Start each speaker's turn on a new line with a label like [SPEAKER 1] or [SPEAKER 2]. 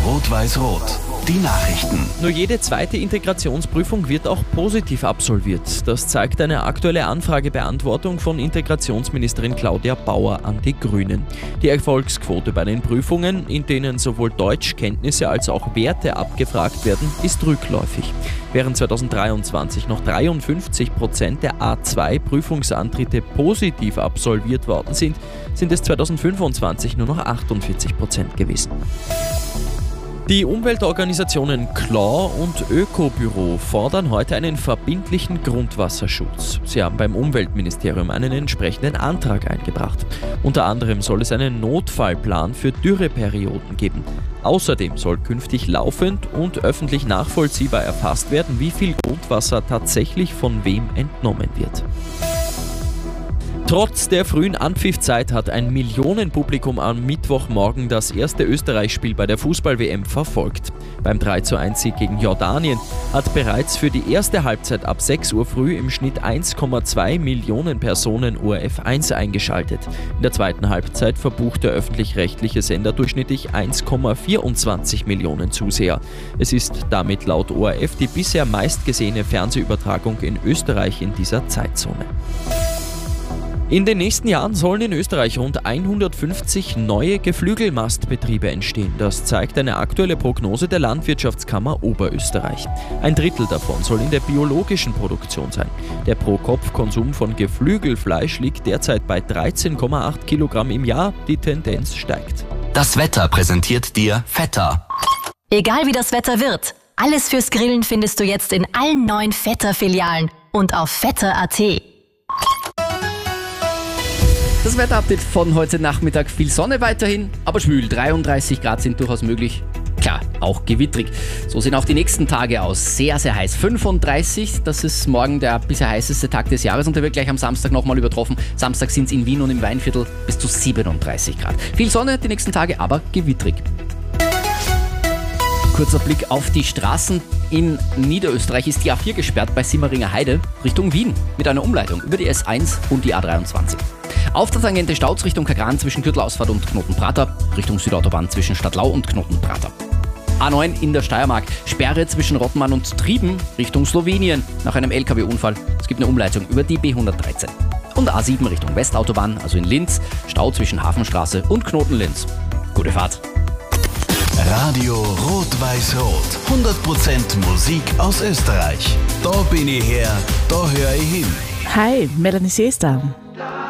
[SPEAKER 1] Rot-Weiß-Rot. Die Nachrichten.
[SPEAKER 2] Nur jede zweite Integrationsprüfung wird auch positiv absolviert. Das zeigt eine aktuelle Anfragebeantwortung von Integrationsministerin Claudia Bauer an die Grünen. Die Erfolgsquote bei den Prüfungen, in denen sowohl Deutschkenntnisse als auch Werte abgefragt werden, ist rückläufig. Während 2023 noch 53% der A2-Prüfungsantritte positiv absolviert worden sind, sind es 2025 nur noch 48% gewesen. Die Umweltorganisationen Claw und Ökobüro fordern heute einen verbindlichen Grundwasserschutz. Sie haben beim Umweltministerium einen entsprechenden Antrag eingebracht. Unter anderem soll es einen Notfallplan für Dürreperioden geben. Außerdem soll künftig laufend und öffentlich nachvollziehbar erfasst werden, wie viel Grundwasser tatsächlich von wem entnommen wird. Trotz der frühen Anpfiffzeit hat ein Millionenpublikum am Mittwochmorgen das erste Österreich-Spiel bei der Fußball-WM verfolgt. Beim 3:1-Sieg gegen Jordanien hat bereits für die erste Halbzeit ab 6 Uhr früh im Schnitt 1,2 Millionen Personen ORF 1 eingeschaltet. In der zweiten Halbzeit verbucht der öffentlich-rechtliche Sender durchschnittlich 1,24 Millionen Zuseher. Es ist damit laut ORF die bisher meistgesehene Fernsehübertragung in Österreich in dieser Zeitzone. In den nächsten Jahren sollen in Österreich rund 150 neue Geflügelmastbetriebe entstehen. Das zeigt eine aktuelle Prognose der Landwirtschaftskammer Oberösterreich. Ein Drittel davon soll in der biologischen Produktion sein. Der Pro-Kopf-Konsum von Geflügelfleisch liegt derzeit bei 13,8 Kilogramm im Jahr. Die Tendenz steigt.
[SPEAKER 1] Das Wetter präsentiert dir Vetter.
[SPEAKER 3] Egal wie das Wetter wird, alles fürs Grillen findest du jetzt in allen 9 Vetter-Filialen und auf vetter.at.
[SPEAKER 4] Das Wetterupdate von heute Nachmittag. Viel Sonne weiterhin, aber schwül. 33 Grad sind durchaus möglich. Klar, auch gewittrig. So sehen auch die nächsten Tage aus. Sehr, sehr heiß. 35, das ist morgen der bisher heißeste Tag des Jahres und der wird gleich am Samstag nochmal übertroffen. Samstag sind es in Wien und im Weinviertel bis zu 37 Grad. Viel Sonne die nächsten Tage, aber gewittrig. Kurzer Blick auf die Straßen. In Niederösterreich ist die A4 gesperrt bei Simmeringer Heide Richtung Wien mit einer Umleitung über die S1 und die A23. Auf der Tangente Stauz Richtung Kagran zwischen Gürtelausfahrt und Knotenprater, Richtung Südautobahn zwischen Stadtlau und Knotenprater. A9 in der Steiermark, Sperre zwischen Rottmann und Trieben Richtung Slowenien nach einem LKW-Unfall. Es gibt eine Umleitung über die B113. Und A7 Richtung Westautobahn, also in Linz, Stau zwischen Hafenstraße und Knoten-Linz. Gute Fahrt!
[SPEAKER 1] Radio Rot-Weiß-Rot. 100% Musik aus Österreich. Da bin ich her, da höre ich hin.
[SPEAKER 5] Hi, Melanie Seester.